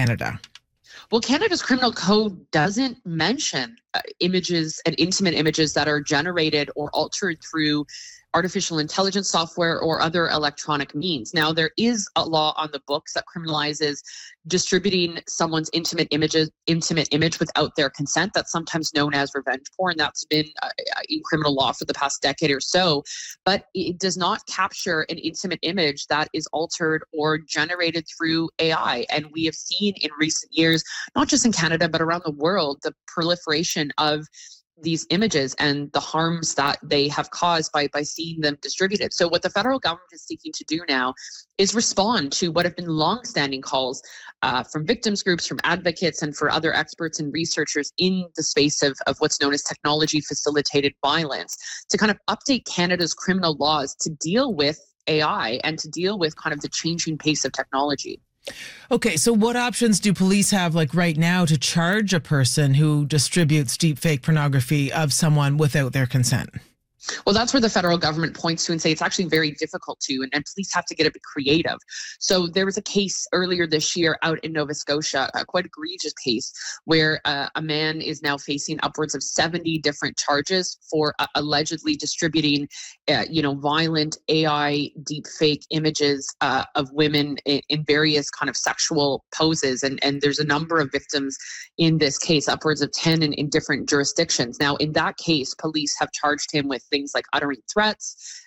Canada? Well, Canada's criminal code doesn't mention images and intimate images that are generated or altered through artificial intelligence software or other electronic means. Now, there is a law on the books that criminalizes distributing someone's intimate image without their consent. That's sometimes known as revenge porn. That's been in criminal law for the past decade or so, but it does not capture an intimate image that is altered or generated through AI. And we have seen in recent years, not just in Canada, but around the world, the proliferation of these images and the harms that they have caused by seeing them distributed. So what the federal government is seeking to do now is respond to what have been longstanding calls from victims groups, from advocates, and for other experts and researchers in the space of what's known as technology facilitated violence, to kind of update Canada's criminal laws to deal with AI and to deal with kind of the changing pace of technology. Okay, so what options do police have like right now to charge a person who distributes deepfake pornography of someone without their consent? Well, that's where the federal government points to and say it's actually very difficult to, and police have to get a bit creative. So there was a case earlier this year out in Nova Scotia, a quite egregious case, where a man is now facing upwards of 70 different charges for allegedly distributing, violent AI deepfake images of women in various kind of sexual poses. And there's a number of victims in this case, upwards of 10 in different jurisdictions. Now, in that case, police have charged him with things like uttering threats,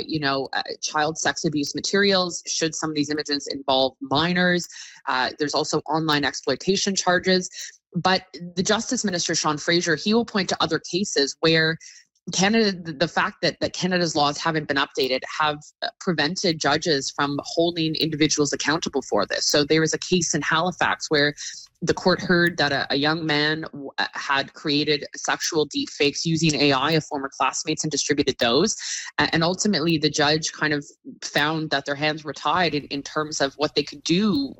child sex abuse materials, should some of these images involve minors. There's also online exploitation charges. But the Justice Minister, Sean Fraser, he will point to other cases where Canada, the fact that Canada's laws haven't been updated have prevented judges from holding individuals accountable for this. So there was a case in Halifax where the court heard that a young man had created sexual deepfakes using AI of former classmates and distributed those. And ultimately, the judge kind of found that their hands were tied in terms of what they could do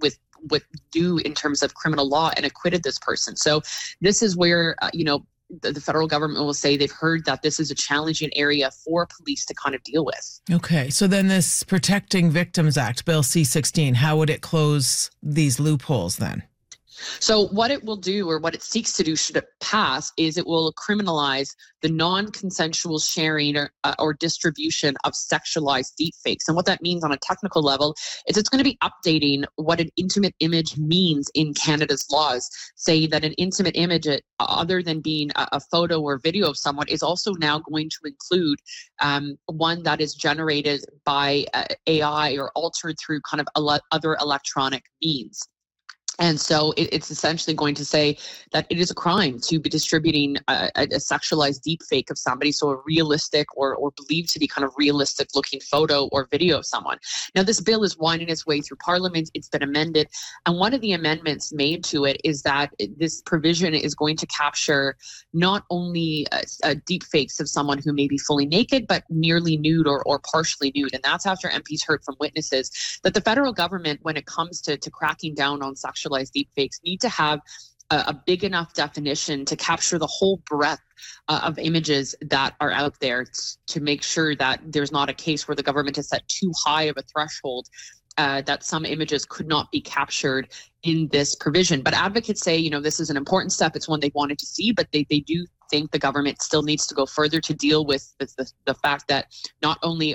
in terms of criminal law, and acquitted this person. So this is where, the federal government will say they've heard that this is a challenging area for police to kind of deal with. Okay, so then this Protecting Victims Act, Bill C-16, how would it close these loopholes then? So what it will do, or what it seeks to do should it pass, is it will criminalize the non-consensual sharing or distribution of sexualized deepfakes. And what that means on a technical level is it's going to be updating what an intimate image means in Canada's laws. Say that an intimate image, other than being a photo or video of someone, is also now going to include one that is generated by AI or altered through kind of other electronic means. And so it's essentially going to say that it is a crime to be distributing a sexualized deepfake of somebody, so a realistic or believed to be kind of realistic looking photo or video of someone. Now, this bill is winding its way through Parliament. It's been amended. And one of the amendments made to it is that this provision is going to capture not only deepfakes of someone who may be fully naked, but nearly nude or partially nude. And that's after MPs heard from witnesses that the federal government, when it comes to cracking down on sexualized deepfakes, need to have a big enough definition to capture the whole breadth of images that are out there, to make sure that there's not a case where the government has set too high of a threshold that some images could not be captured in this provision. But advocates say, this is an important step. It's one they wanted to see, but they do think the government still needs to go further to deal with the fact that not only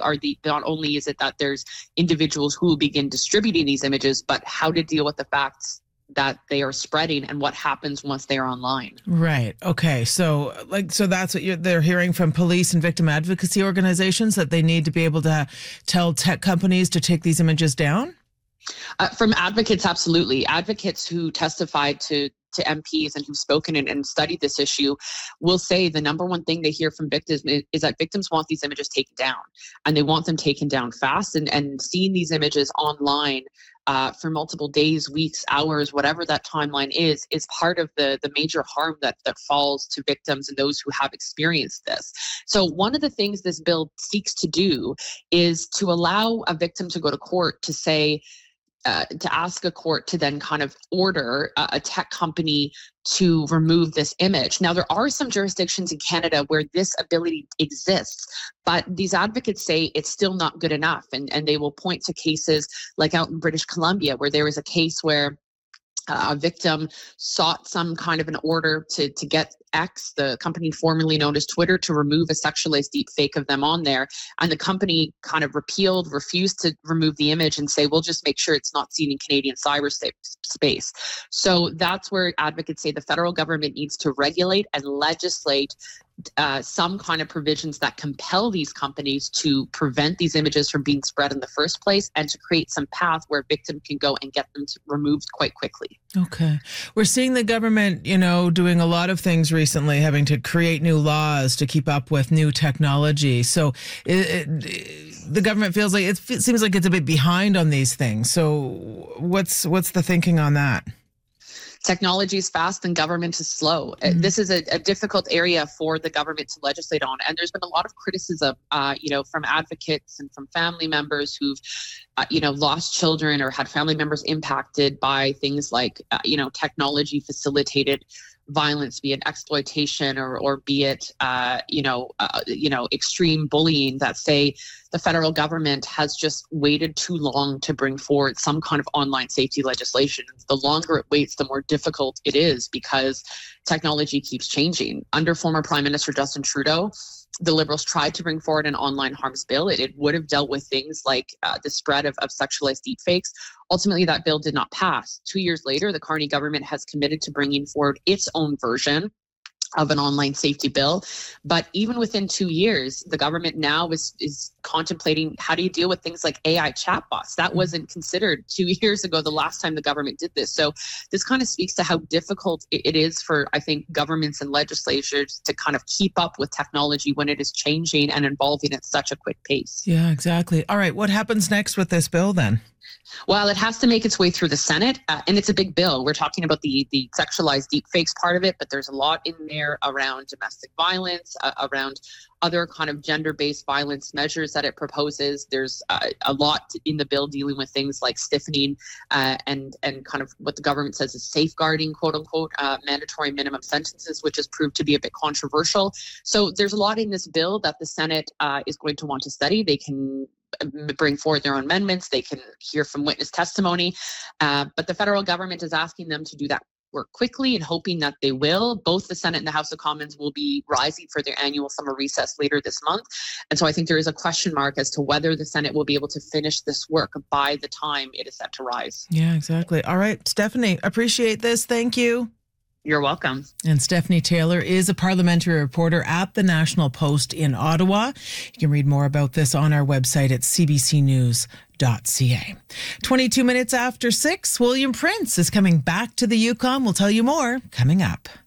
is it that there's individuals who will begin distributing these images, but how to deal with the facts that they are spreading and what happens once they are online. Right. Okay. So that's what they're hearing from police and victim advocacy organizations, that they need to be able to tell tech companies to take these images down? From advocates, absolutely. Advocates who testified to MPs and who've spoken and studied this issue will say the number one thing they hear from victims is that victims want these images taken down, and they want them taken down fast. And seeing these images online for multiple days, weeks, hours, whatever that timeline is part of the major harm that falls to victims and those who have experienced this. So one of the things this bill seeks to do is to allow a victim to go to court to say, to ask a court to then kind of order a tech company to remove this image. Now, there are some jurisdictions in Canada where this ability exists, but these advocates say it's still not good enough. And they will point to cases like out in British Columbia, where there was a case where a victim sought some kind of an order to get X, the company formerly known as Twitter, to remove a sexualized deep fake of them on there. And the company kind of refused to remove the image and say, we'll just make sure it's not seen in Canadian cyberspace. So that's where advocates say the federal government needs to regulate and legislate some kind of provisions that compel these companies to prevent these images from being spread in the first place, and to create some path where a victim can go and get them removed quite quickly. Okay. We're seeing the government, doing a lot of things recently, having to create new laws to keep up with new technology. So the government feels like it seems like it's a bit behind on these things. So what's the thinking on that? Technology is fast and government is slow. Mm-hmm. This is a difficult area for the government to legislate on. And there's been a lot of criticism, from advocates and from family members who've, lost children or had family members impacted by things like, technology facilitated violence, be it exploitation or be it, extreme bullying, that say the federal government has just waited too long to bring forward some kind of online safety legislation. The longer it waits, the more difficult it is, because technology keeps changing. Under former Prime Minister Justin Trudeau, the Liberals tried to bring forward an online harms bill. It would have dealt with things like the spread of sexualized deepfakes. Ultimately, that bill did not pass. 2 years later, the Carney government has committed to bringing forward its own version of an online safety bill. But even within 2 years, the government now is contemplating, how do you deal with things like AI chatbots? That wasn't considered 2 years ago, the last time the government did this. So this kind of speaks to how difficult it is for, I think, governments and legislatures to kind of keep up with technology when it is changing and evolving at such a quick pace. Yeah, exactly. All right, what happens next with this bill then? Well, it has to make its way through the Senate, and it's a big bill. We're talking about the sexualized deepfakes part of it, but there's a lot in there around domestic violence, around other kind of gender-based violence measures that it proposes. There's a lot in the bill dealing with things like stiffening and kind of what the government says is safeguarding, quote unquote, mandatory minimum sentences, which has proved to be a bit controversial. So there's a lot in this bill that the Senate is going to want to study. They can bring forward their own amendments. They can hear from witness testimony. But the federal government is asking them to do that work quickly and hoping that they will. Both the Senate and the House of Commons will be rising for their annual summer recess later this month. And so I think there is a question mark as to whether the Senate will be able to finish this work by the time it is set to rise. Yeah, exactly. All right, Stephanie, appreciate this. Thank you. You're welcome. And Stephanie Taylor is a parliamentary reporter at the National Post in Ottawa. You can read more about this on our website at cbcnews.ca. 22 minutes after 6, William Prince is coming back to the Yukon. We'll tell you more coming up.